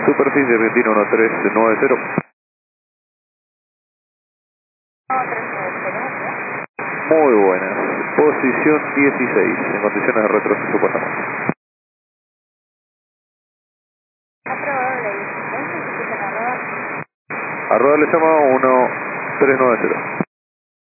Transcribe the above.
Superficie Argentina 1390. Muy buenas. Posición 16, en condiciones de retroceso pasamos. A rodar le llama 1390.